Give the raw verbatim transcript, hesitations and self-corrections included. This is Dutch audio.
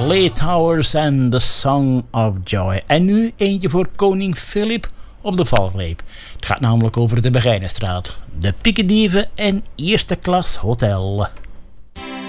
Lee Towers en The Song of Joy. En nu eentje voor koning Philip op de valreep. Het gaat namelijk over de Begijnenstraat, de Piekendieven en Eerste Klas Hotel.